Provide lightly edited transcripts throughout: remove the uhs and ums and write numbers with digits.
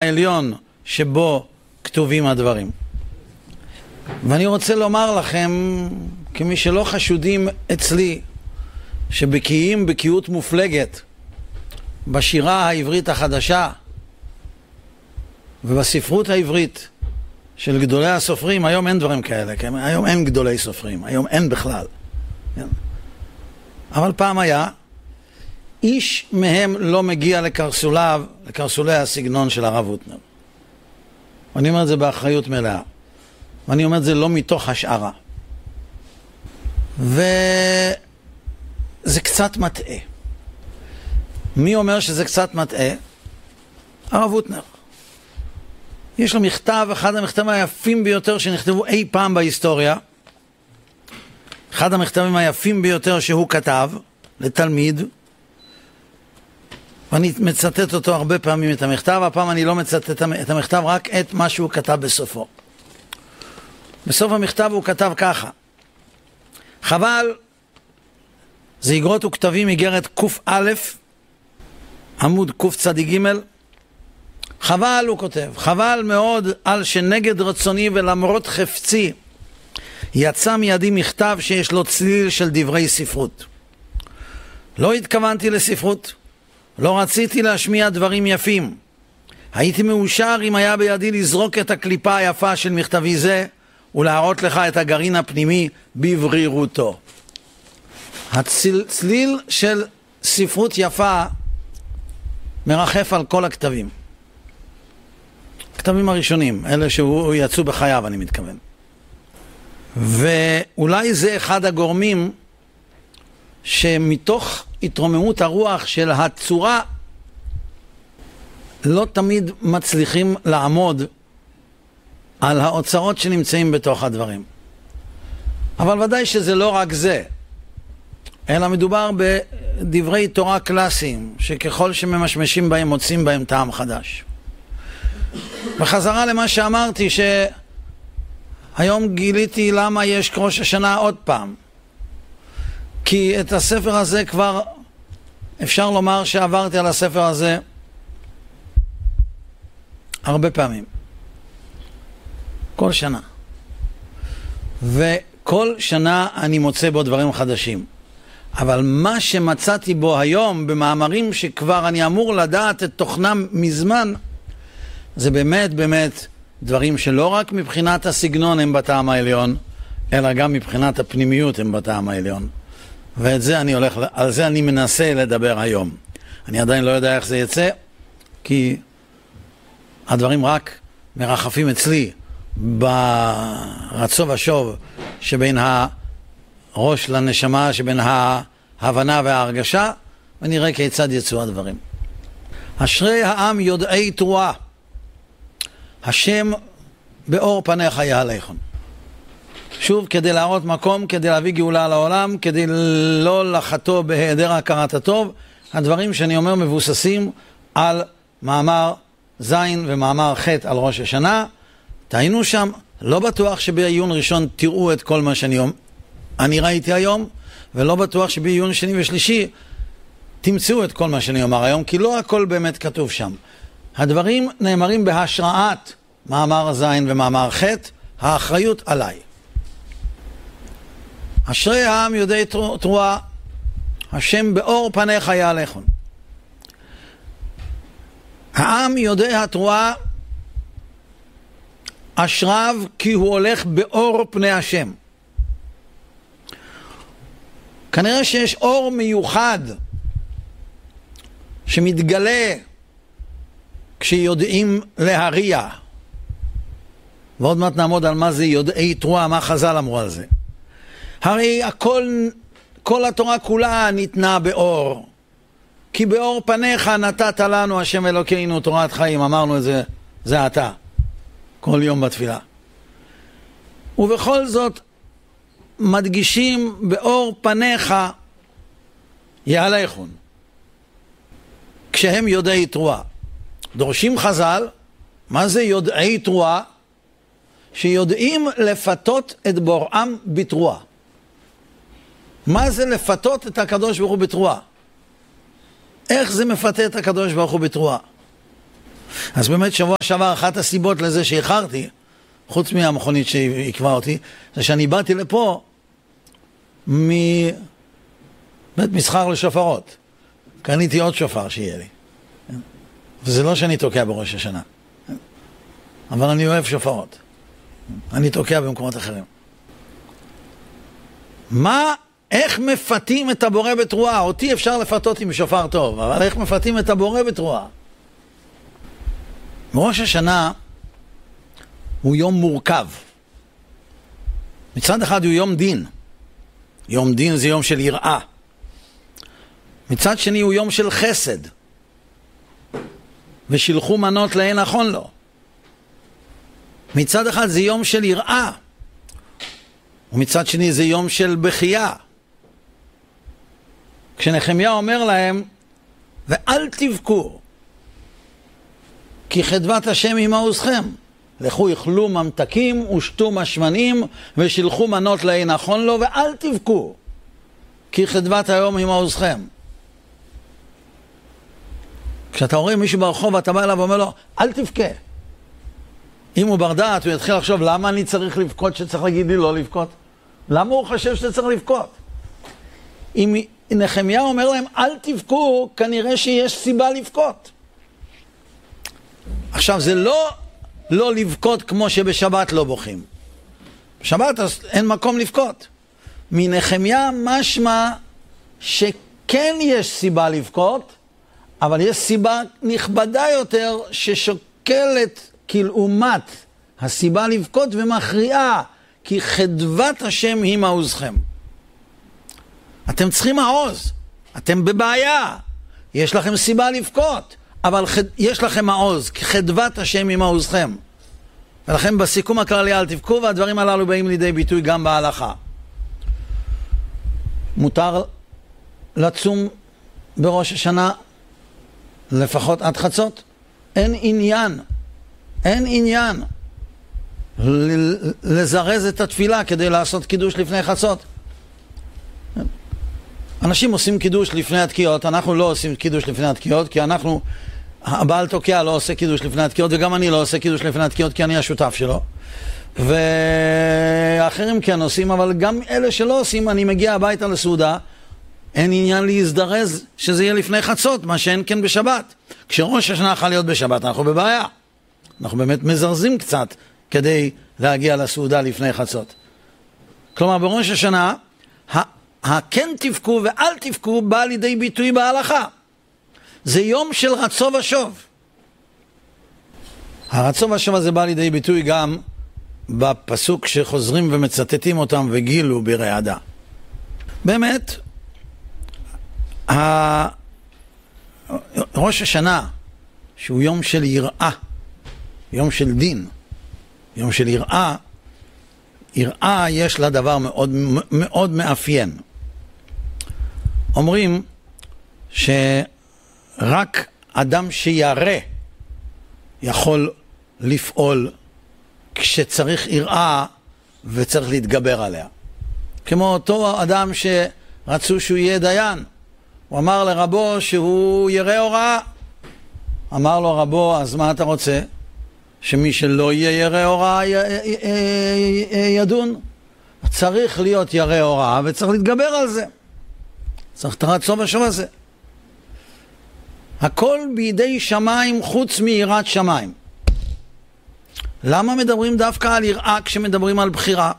העליון שבו כתובים הדברים. ואני רוצה לומר לכם, כמי שלא חשודים אצלי, שבקיאים בקיאות מופלגת בשירה העברית החדשה ובספרות העברית של גדולי הסופרים, היום אין דברים כאלה, כן? היום אין גדולי סופרים, היום אין בכלל. כן? אבל פעם היה, איש מהם לא מגיע לקרסולי הסגנון של הרב הוטנר. ואני אומר את זה באחריות מלאה. ואני אומר את זה לא מתוך השערה. וזה קצת מטעה. מי אומר שזה קצת מטעה? הרב הוטנר. יש לו מכתב, אחד המכתבים היפים ביותר שנכתבו אי פעם בהיסטוריה. אחד המכתבים היפים ביותר שהוא כתב לתלמיד. ואני מצטט אותו הרבה פעמים את המכתב, הפעם אני לא מצטט את המכתב, רק את מה שהוא כתב בסופו. בסוף המכתב הוא כתב ככה: חבל, זה איגרות וכתבים איגרת ק"א, עמוד קצ"ג. חבל, הוא כותב, חבל מאוד על שנגד רצוני ולמרות חפצי יצא מידי מכתב שיש לו צליל של דברי ספרות. לא התכוונתי לספרות, לא רציתי להשמיע דברים יפים. הייתי מאושר אם היה בידי לזרוק את הקליפה היפה של מכתבי זה ולהראות לך את הגרעין הפנימי בברירותו. הצליל של ספרות יפה מרחף על כל הכתבים. הכתבים הראשונים, אלה שהוא יצאו בחייו, אני מתכוון. ואולי זה אחד הגורמים שמתוך התרוממות הרוח של הצורה לא תמיד מצליחים לעמוד על האוצרות שנמצאים בתוך הדברים. אבל ודאי שזה לא רק זה, אלא מדובר בדברי תורה קלאסיים, שככל שממשמשים בהם מוצאים בהם טעם חדש. בחזרה למה שאמרתי, שהיום גיליתי למה יש ראש השנה עוד פעם. כי את הספר הזה כבר אפשר לומר שעברתי על הספר הזה הרבה פעמים. כל שנה. וכל שנה אני מוצא בו דברים חדשים. אבל מה שמצאתי בו היום במאמרים שכבר אני אמור לדעת את תוכנם מזמן, זה באמת באמת דברים שלא רק מבחינת הסגנון הם בטעם העליון, אלא גם מבחינת הפנימיות הם בטעם העליון. ועל זה אני מנסה לדבר היום. אני עדיין לא יודע איך זה יצא, כי הדברים רק מרחפים אצלי ברצו ושוב שבין הראש לנשמה, שבין ההבנה וההרגשה, ונראה כיצד יצאו הדברים. אשרי העם יודעי תרועה, השם באור פניך יהלכון. שוב, כדי להראות מקום, כדי להביא גאולה לעולם, כדי לא לחטוא בהיעדר הכרת הטוב, הדברים שאני אומר מבוססים על מאמר זין ומאמר ח' על ראש השנה. תהיינו שם, לא בטוח שבעיון ראשון תראו את כל מה אני ראיתי היום, ולא בטוח שבעיון שני ושלישי תמצאו את כל מה שאני אומר היום, כי לא הכל באמת כתוב שם. הדברים נאמרים בהשראת מאמר זין ומאמר ח', האחריות עליי. אשרי העם יודעי תרועה, השם באור פניך יהלכון. העם יודע התרועה, אשריו כי הוא הולך באור פני השם. כנראה שיש אור מיוחד שמתגלה כשיודעים להריע. ועוד מעט נעמוד על מה זה יודעי תרועה, מה חז"ל אמרו על זה. הרי כל התורה כולה ניתנה באור. כי באור פניך נתת לנו השם אלוקינו תורת חיים. אמרנו את זה, זה אתה. כל יום בתפילה. ובכל זאת מדגישים באור פניך יהלכון. כשהם יודעי תרועה. דורשים חז"ל, מה זה יודעי תרועה? שיודעים לפתות את בוראם בתרועה. מה זה לפתות את הקדוש ברוך הוא בתרועה? איך זה מפתה את הקדוש ברוך הוא בתרועה? אז באמת שבוע שעבר אחת הסיבות לזה שאיחרתי, חוץ מהמכונית שעקבה אותי, זה שאני באתי לפה מבית מסחר לשופרות. קניתי עוד שופר שיהיה לי. וזה לא שאני תוקע בראש השנה. אבל אני אוהב שופרות. אני תוקע במקומות אחרים. איך מפתים את הבורא בתרועה? אותי אפשר לפתות עם שופר טוב, אבל איך מפתים את הבורא בתרועה? ראש השנה הוא יום מורכב. מצד אחד הוא יום דין. יום דין זה יום של יראה. מצד שני הוא יום של חסד. ושילחו מנות להן נכון לו. מצד אחד זה יום של יראה. ומצד שני זה יום של בחייה. כשנחמיה אומר להם, ואל תבכו, כי חדוות השם היא מעוזכם. לכו יאכלו ממתקים ושתו משמנים ושילחו מנות להן נכון לו, ואל תבכו, כי חדוות היום היא מעוזכם. כשאתה רואה מישהו ברחוב ואתה בא אליו ואומר לו, אל תבכה. אם הוא בר דעת, הוא יתחיל לחשוב, למה אני צריך לבכות שצריך להגיד לי לא לבכות? למה הוא חושב שאתה צריך לבכות? אם נחמיה אומר להם, אל תבכו, כנראה שיש סיבה לבכות. עכשיו, זה לא לבכות כמו שבשבת לא בוכים. בשבת אין מקום לבכות. מנחמיה משמע שכן יש סיבה לבכות, אבל יש סיבה נכבדה יותר ששוקלת כלעומת הסיבה לבכות ומכריעה, כי חדוות השם היא מעוזכם. אתם צריכים מעוז, אתם בבעיה, יש לכם סיבה לבכות, אבל יש לכם מעוז, כי חדוות השם היא מעוזכם. ולכן בסיכום הכללי אל תבכו, והדברים הללו באים לידי ביטוי גם בהלכה. מותר לצום בראש השנה לפחות עד חצות. אין עניין לזרז את התפילה כדי לעשות קידוש לפני חצות. אנשים עושים קידוש לפני התקיעות, אנחנו לא עושים קידוש לפני התקיעות, כי הבעל תוקע לא עושה קידוש לפני התקיעות, וגם אני לא עושה קידוש לפני התקיעות, כי אני השותף שלו. ואחרים כן עושים, אבל גם אלה שלא עושים, אני מגיע הביתה לסעודה, אין עניין להזדרז שזה יהיה לפני חצות, מה שאין כן בשבת. כשראש השנה יכול להיות בשבת, אנחנו בבעיה. אנחנו באמת מזרזים קצת כדי להגיע לסעודה לפני חצות. כלומר, בראש השנה, הכן תבכו ואל תבכו בא לידי ביטוי בהלכה. זה יום של רצו ושוב. הרצו ושוב הזה בא לידי ביטוי גם בפסוק שחוזרים ומצטטים אותם, וגילו ברעדה. באמת, ראש השנה, שהוא יום של יראה, יום של דין, יום של יראה, יראה יש לה דבר מאוד מאוד מאפיין. אומרים שרק אדם שירא יכול לפעול כשצריך יראה וצריך להתגבר עליה. כמו אותו אדם שרצו שהוא יהיה דיין, הוא אמר לרבו שהוא ירא הוראה. אמר לו רבו, אז מה אתה רוצה? שמי שלא יהיה ירא הוראה ידון? צריך להיות ירא הוראה וצריך להתגבר על זה. צריך את הרצון ושוב הזה. הכל בידי שמיים חוץ מיראת שמיים. למה מדברים דווקא על יראה כשמדברים על בחירה?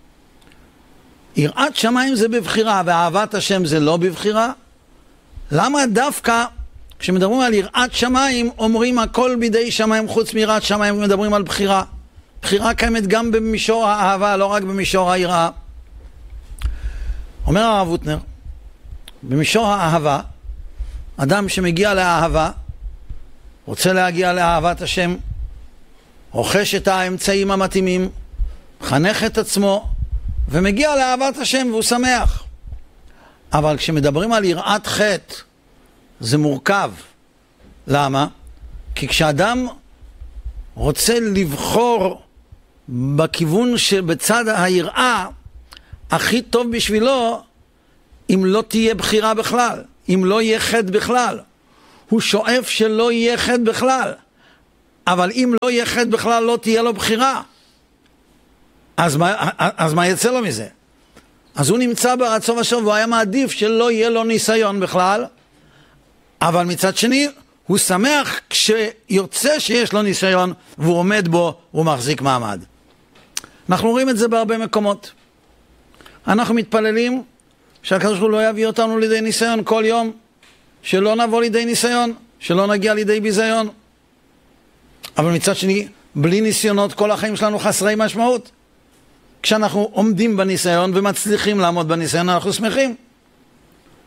יראת שמיים זה בבחירה, ואהבת השם זה לא בבחירה. למה דווקא כשמדברים על יראת שמיים אומרים הכל בידי שמיים חוץ מיראת שמיים ומדברים על בחירה? בחירה קיימת גם במישור האהבה, לא רק במישור היראה. אומר הרב ווטנר, במישור האהבה, אדם שמגיע לאהבה, רוצה להגיע לאהבת השם, רוכש את האמצעים המתאימים, מחנך את עצמו, ומגיע לאהבת השם והוא שמח. אבל כשמדברים על יראת חטא, זה מורכב. למה? כי כשאדם רוצה לבחור בכיוון שבצד היראה, הכי טוב בשבילו, אם לא תהיה בחירה בכלל, אם לא יהיה חטא בכלל. הוא שואף שלא יהיה חטא בכלל. אבל אם לא יהיה חטא בכלל, לא תהיה לו בחירה. אז מה יצא לו מזה? אז הוא נמצא ברצון ושוב, והוא היה מעדיף שלא יהיה לו ניסיון בכלל, אבל מצד שני, הוא שמח כשיוצא שיש לו ניסיון, והוא עומד בו, הוא מחזיק מעמד. אנחנו רואים את זה בהרבה מקומות. אנחנו מתפללים שהקדוש ברוך הוא לא יביא אותנו לידי ניסיון כל יום, שלא נבוא לידי ניסיון, שלא נגיע לידי ביזיון. אבל מצד שני, בלי ניסיונות כל החיים שלנו חסרי משמעות. כשאנחנו עומדים בניסיון ומצליחים לעמוד בניסיון, אנחנו שמחים.